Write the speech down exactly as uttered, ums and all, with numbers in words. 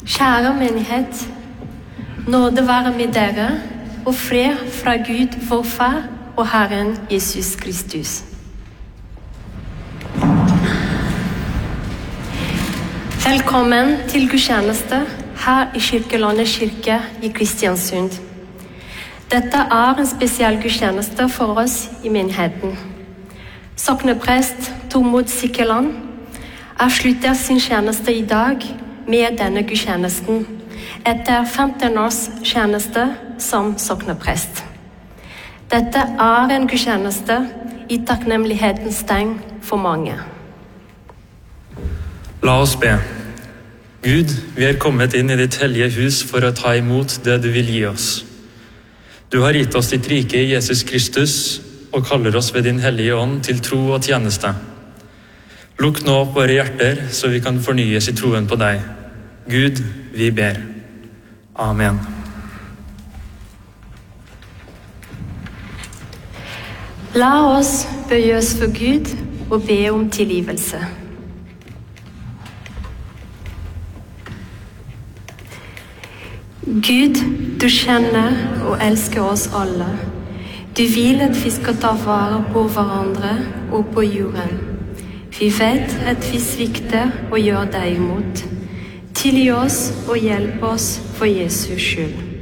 Kjære menighet, nåde være med dere, og fred fra Gud, vår Far og Herren Jesus Kristus. Velkommen til gudstjeneste her i Kirkelandet kirke i Kristiansund. Dette er en spesiell gudstjeneste for oss i menigheten. Sokneprest Tormod Sikkeland avslutter sin tjeneste i dag med denne gudstjenesten etter femten års tjeneste som sokneprest. Dette er en gudstjeneste i takknemlighetens tegn for mange. La oss be. Gud, vi er kommet inn i ditt hellige hus for å ta imot det du vil gi oss. Du har gitt oss ditt rike i Jesus Kristus og kaller oss ved din hellige ånd til tro og tjeneste. Lukk nå opp våre hjerter så vi kan fornyes i troen på deg. Gud, vi ber. Amen. La oss bøye oss for Gud og be om tilgivelse. Gud, du kjenner og elsker oss alle. Du vil at vi skal ta vare på hverandre og på jorden. Vi vet at vi svikter og gjør deg imot. Tilgi oss og hjelp oss for Jesus skyld.